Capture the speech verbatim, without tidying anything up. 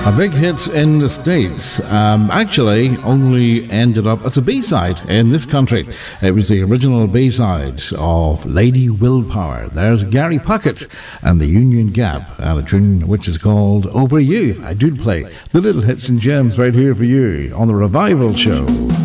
A big hit in the States. Um, actually, only ended up as a B-side in this country. It was the original B-side of Lady Willpower. There's Gary Puckett and the Union Gap, and a tune which is called Over You. I do play the little hits and gems right here for you on the Revival Show.